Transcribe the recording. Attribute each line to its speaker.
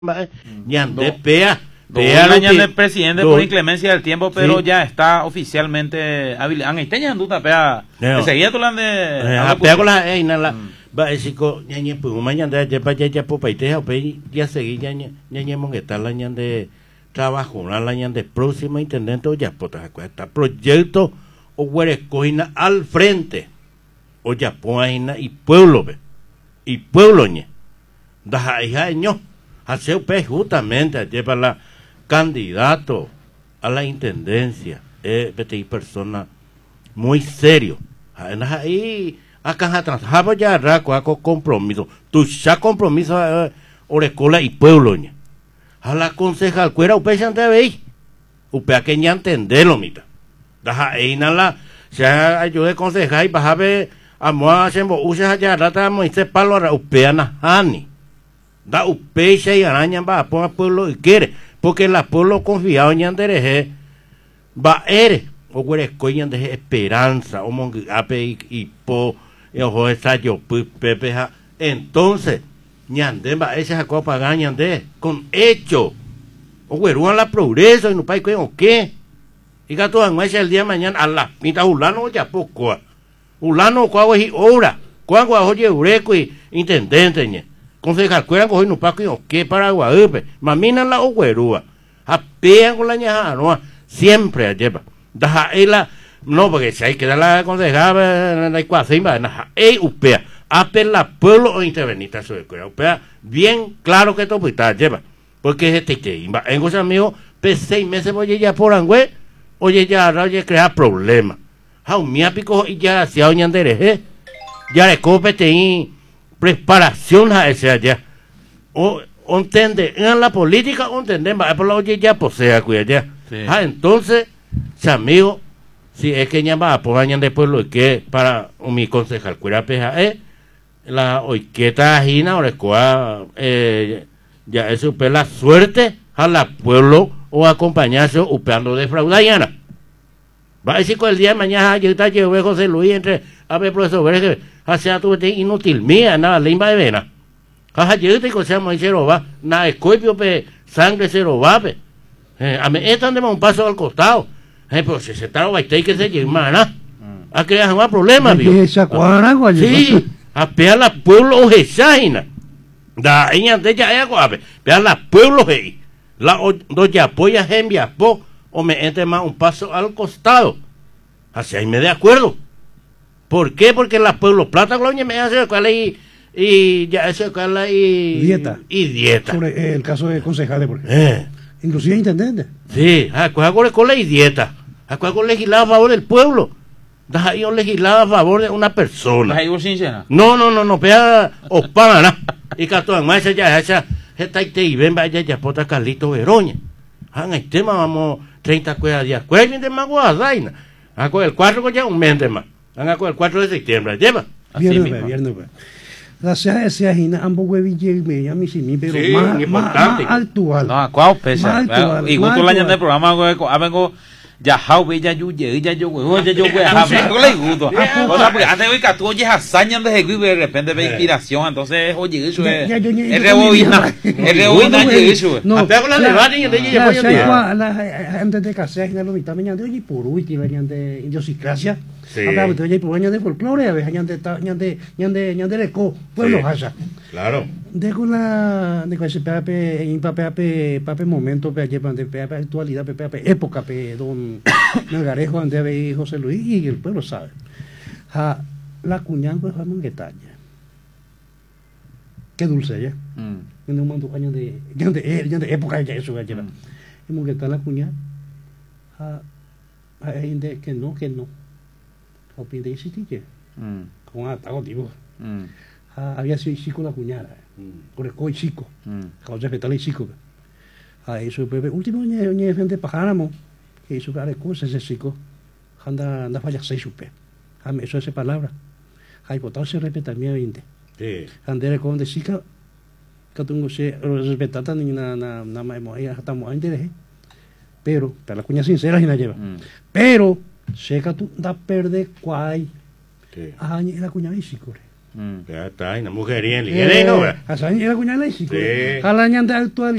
Speaker 1: ñande pea.
Speaker 2: Ñande presidente por inclemencia del tiempo, pero sí, ya está oficialmente habilitado. Angaiteña anduta pea. Enseguida tú la de.
Speaker 1: Pea con la la. Va a decir que ñañe puma ñande ya popaite ya seguí ñañe mongueta la ñande trabajo la ñande próxima intendente o ya potas está proyecto o huerecoina al frente o ya poaina y pueblo ñe da hija ño hace pe justamente lleva la candidato a la intendencia bete persona muy serio ahí acá trabajaba ya raco con compromiso tu ya compromiso orecola y pueblo ñe a la concejal cuera upe chante veis upe a que ña entenderlo mita da ahí nala se ayude concejal y baja ver amo hacemos usa ya rata Moisés palo upe anahani da upe y araña va a poner pueblo y quiere porque la pueblo confiado ña dereje va ere o huereco ña de esperanza o mongi ape y po ojo esa yo pepe entonces ñande va esa copa gañande con hecho o hueruan la progreso y no país o qué y gato en el día de mañana a la mitad ulano ya poco ulano cuál es hora cuando oye ureco y intendente ñe concejal cueran coger no país o qué para guadupe mamina la o huerua apean con la ñaja no siempre lleva da ella no porque si hay que dar la concejal la ecuación va upea apela pueblo o intervenita sobre upea bien claro que todo está lleva porque este en cosas amigos pe 6 meses voy ya por angüe oye ya oye crear problemas mi pico y ya hacia oñandere ya le compete preparación a ese allá o entiende en la política o entendemos por la oye ya posea cuya ya entonces amigo si es que llama a poner de pueblo que para mi concejal cuida peja la oiketa ajina o la ya eso pues la suerte a la pueblo o acompañarse upeando de fraudayana va a decir que el día de mañana yo está llevo José Luis entre a ver profesor ver que hacia tu inútil mía nada limba de vena caja yo te cosamos y se lo va nada escorpio pe sangre se lo va pe a mí están de un paso al costado pero si se está baitei que se lleva a crear un problema sí a pegar la pueblo o esa da ella de ya agua pegar la pueblo la doña apoya envia po o me entre más un paso al costado así ahí me de acuerdo ¿por qué? Porque la pueblo plata gloña me hace cuál y ya eso cuál y dieta
Speaker 3: sobre el caso de concejales porque inclusive intendente
Speaker 1: sí con la dieta acuerdo legislar a favor del pueblo da yo legislar a favor de una persona no pea o para y que todo más ya esa está y ven vaya ya pota Carlito Veroña el tema vamos 30 cuerdas días cuerdas de más guadaina el 4 ya un mes de más el 4 de septiembre lleva
Speaker 3: viernes la sea hina ambos huevilles me llama mi pero sí, más actual
Speaker 2: no cuál pesa y justo la ñande programa vengo ya how bella yo antes hoy que tú oyes hazaña de de repente ve inspiración entonces oye eso es rebobina eso
Speaker 3: no pero la levada y la antes de casar en lo mitad mañana oye por último de idiosincrasia acá oye por año de folclore a veces ñande reco pueblo haya
Speaker 1: claro
Speaker 3: de con la de ese pape momento pe llevan de pe actualidad pe época pe don Melgarejo ande ve José Luis y el pueblo sabe la cuñada pues vamos que talla qué dulce ya en un momento año de época ya eso ya y mo que tal la cuñada de que no opin de ese que con atago tipo había sido chico la cuñada por el coi chico causa fetal chico eso último ni gente pajáramo que hizo cara cosas ese chico anda falla 6 supe eso esa palabra hay votado se respeta mi 20 sí andere con de chica que tengo se respetar ni na más estamos interés pero la cuña sincera y la lleva pero seca tú da perde cuai la cuña y chico
Speaker 1: Ya está, una mujer bien, ¿no?
Speaker 3: Hasaña la cuñada chico.
Speaker 1: Sí.
Speaker 3: A la ñanda actual